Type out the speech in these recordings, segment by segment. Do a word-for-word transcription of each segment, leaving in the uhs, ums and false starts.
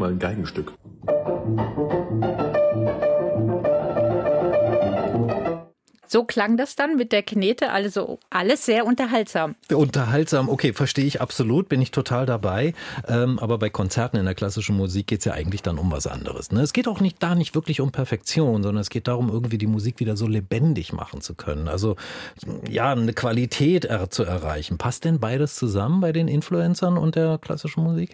mal ein Geigenstück. So klang das dann mit der Knete, also alles sehr unterhaltsam. Unterhaltsam, okay, verstehe ich absolut, bin ich total dabei. Ähm, aber bei Konzerten in der klassischen Musik geht es ja eigentlich dann um was anderes. Ne? Es geht auch nicht da nicht wirklich um Perfektion, sondern es geht darum, irgendwie die Musik wieder so lebendig machen zu können. Also ja, eine Qualität er- zu erreichen. Passt denn beides zusammen bei den Influencern und der klassischen Musik?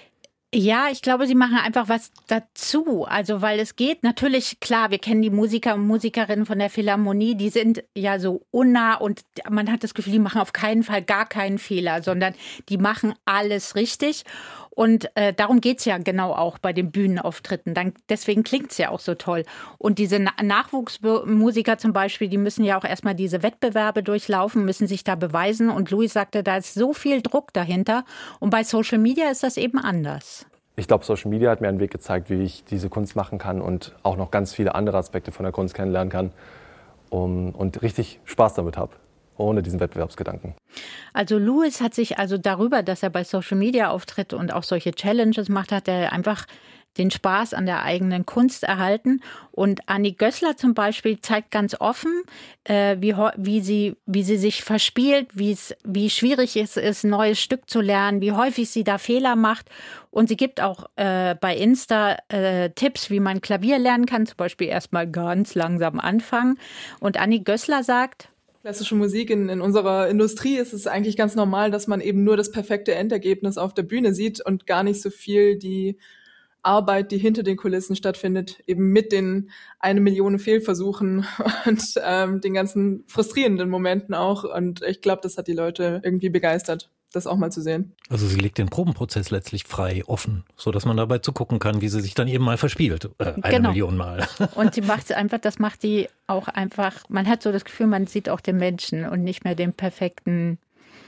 Ja, ich glaube, sie machen einfach was dazu. Also, weil es geht natürlich, klar, wir kennen die Musiker und Musikerinnen von der Philharmonie, die sind ja so unnah und man hat das Gefühl, die machen auf keinen Fall gar keinen Fehler, sondern die machen alles richtig. Und äh, darum geht's ja genau auch bei den Bühnenauftritten. Dann, deswegen klingt's ja auch so toll. Und diese Na- Nachwuchsmusiker zum Beispiel, die müssen ja auch erstmal diese Wettbewerbe durchlaufen, müssen sich da beweisen. Und Louis sagte, da ist so viel Druck dahinter. Und bei Social Media ist das eben anders. Ich glaube, Social Media hat mir einen Weg gezeigt, wie ich diese Kunst machen kann und auch noch ganz viele andere Aspekte von der Kunst kennenlernen kann um, und richtig Spaß damit habe, ohne diesen Wettbewerbsgedanken. Also Louis hat sich also darüber, dass er bei Social Media auftritt und auch solche Challenges macht, hat er einfach den Spaß an der eigenen Kunst erhalten. Und Annie Gößler zum Beispiel zeigt ganz offen, äh, wie, wie, sie, wie sie sich verspielt, wie schwierig es ist, ein neues Stück zu lernen, wie häufig sie da Fehler macht. Und sie gibt auch äh, bei Insta äh, Tipps, wie man Klavier lernen kann, zum Beispiel erstmal ganz langsam anfangen. Und Annie Gößler sagt: Klassische Musik in, in unserer Industrie ist es eigentlich ganz normal, dass man eben nur das perfekte Endergebnis auf der Bühne sieht und gar nicht so viel die Arbeit, die hinter den Kulissen stattfindet, eben mit den eine Million Fehlversuchen und ähm, den ganzen frustrierenden Momenten auch. Und ich glaube, das hat die Leute irgendwie begeistert, das auch mal zu sehen. Also sie legt den Probenprozess letztlich frei, offen, sodass man dabei zugucken kann, wie sie sich dann eben mal verspielt. Äh, eine Genau. Million Mal. Und sie macht es einfach, das macht die auch einfach, man hat so das Gefühl, man sieht auch den Menschen und nicht mehr den perfekten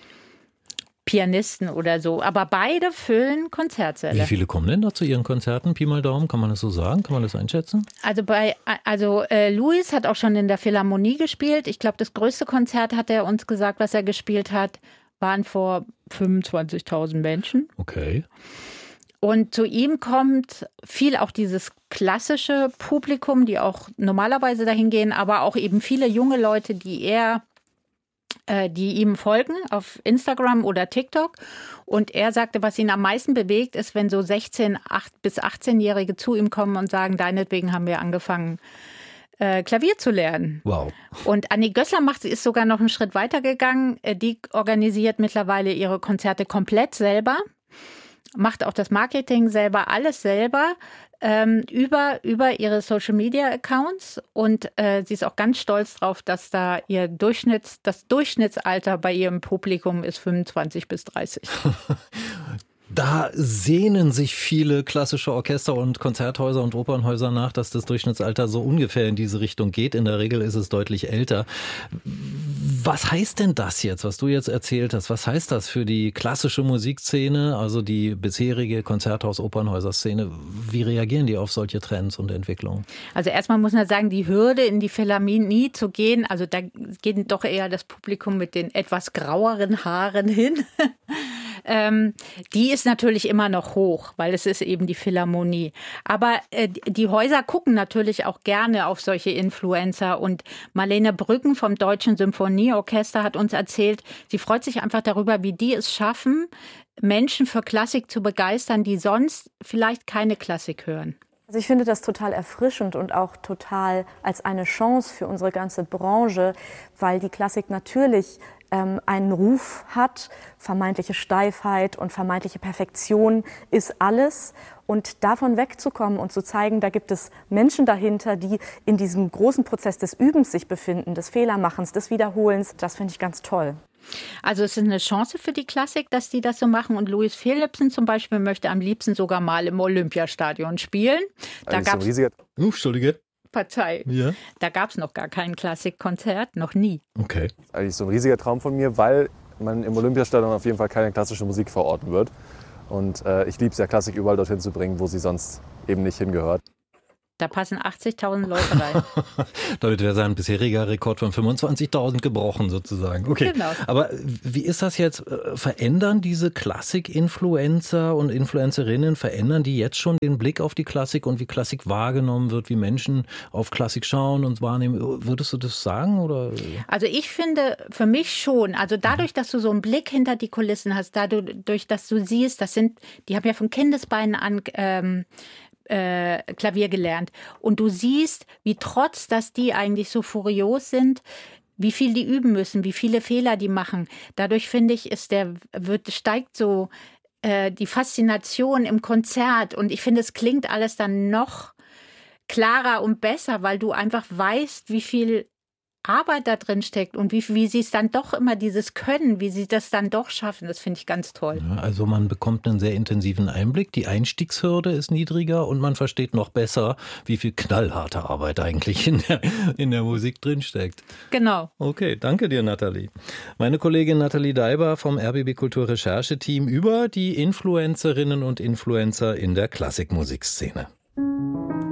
Pianisten oder so. Aber beide füllen Konzertsäle. Wie viele kommen denn da zu ihren Konzerten? Pi mal Daumen, kann man das so sagen? Kann man das einschätzen? Also bei, also äh, Louis hat auch schon in der Philharmonie gespielt. Ich glaube, das größte Konzert, hat er uns gesagt, was er gespielt hat, waren vor fünfundzwanzigtausend Menschen. Okay. Und zu ihm kommt viel auch dieses klassische Publikum, die auch normalerweise dahin gehen, aber auch eben viele junge Leute, die er die ihm folgen auf Instagram oder TikTok. Und er sagte, was ihn am meisten bewegt, ist, wenn so sechzehn- bis achtzehnjährige zu ihm kommen und sagen, deinetwegen haben wir angefangen, äh, Klavier zu lernen. Wow. Und Annie Gößler macht, sie ist sogar noch einen Schritt weiter gegangen. Die organisiert mittlerweile ihre Konzerte komplett selber, macht auch das Marketing selber, alles selber. Ähm, über, über ihre Social-Media-Accounts und äh, sie ist auch ganz stolz drauf, dass da ihr Durchschnitts, das Durchschnittsalter bei ihrem Publikum ist fünfundzwanzig bis dreißig. Da sehnen sich viele klassische Orchester und Konzerthäuser und Opernhäuser nach, dass das Durchschnittsalter so ungefähr in diese Richtung geht. In der Regel ist es deutlich älter. Was heißt denn das jetzt, was du jetzt erzählt hast? Was heißt das für die klassische Musikszene, also die bisherige Konzerthaus-Opernhäuser-Szene? Wie reagieren die auf solche Trends und Entwicklungen? Also erstmal muss man sagen, die Hürde, in die Philharmonie zu gehen, also da geht doch eher das Publikum mit den etwas graueren Haaren hin. ähm, die ist natürlich immer noch hoch, weil es ist eben die Philharmonie. Aber äh, die Häuser gucken natürlich auch gerne auf solche Influencer. Und Marlene Brücken vom Deutschen Symphonieorchester hat uns erzählt, sie freut sich einfach darüber, wie die es schaffen, Menschen für Klassik zu begeistern, die sonst vielleicht keine Klassik hören. Also ich finde das total erfrischend und auch total als eine Chance für unsere ganze Branche, weil die Klassik natürlich ähm, einen Ruf hat, vermeintliche Steifheit und vermeintliche Perfektion ist alles. Und davon wegzukommen und zu zeigen, da gibt es Menschen dahinter, die in diesem großen Prozess des Übens sich befinden, des Fehlermachens, des Wiederholens, das finde ich ganz toll. Also es ist eine Chance für die Klassik, dass die das so machen. Und Louis Philipsen zum Beispiel möchte am liebsten sogar mal im Olympiastadion spielen. Da gab es Entschuldige. Partei. Ja. Da gab es noch gar kein Klassikkonzert, noch nie. Okay. Eigentlich so ein riesiger Traum von mir, weil man im Olympiastadion auf jeden Fall keine klassische Musik verorten wird. Und äh, ich liebe es ja, Klassik überall dorthin zu bringen, wo sie sonst eben nicht hingehört. Da passen achtzigtausend Leute rein. Damit wäre sein bisheriger Rekord von fünfundzwanzigtausend gebrochen sozusagen. Okay, genau. Aber wie ist das jetzt? Verändern diese Klassik-Influencer und Influencerinnen, verändern die jetzt schon den Blick auf die Klassik und wie Klassik wahrgenommen wird, wie Menschen auf Klassik schauen und wahrnehmen? Würdest du das sagen? Oder? Also ich finde für mich schon, also dadurch, dass du so einen Blick hinter die Kulissen hast, dadurch, dass du siehst, das sind, die haben ja von Kindesbeinen an ähm, Äh, Klavier gelernt. Und du siehst, wie trotz, dass die eigentlich so furios sind, wie viel die üben müssen, wie viele Fehler die machen. Dadurch finde ich, ist der, wird, steigt so äh, die Faszination im Konzert. Und ich finde, es klingt alles dann noch klarer und besser, weil du einfach weißt, wie viel Arbeit da drin steckt und wie, wie sie es dann doch immer dieses Können, wie sie das dann doch schaffen, das finde ich ganz toll. Ja, also man bekommt einen sehr intensiven Einblick, die Einstiegshürde ist niedriger und man versteht noch besser, wie viel knallharte Arbeit eigentlich in der, in der Musik drin steckt. Genau. Okay, danke dir, Nathalie. Meine Kollegin Nathalie Daiber vom R B B Kultur Rechercheteam über die Influencerinnen und Influencer in der Klassikmusikszene.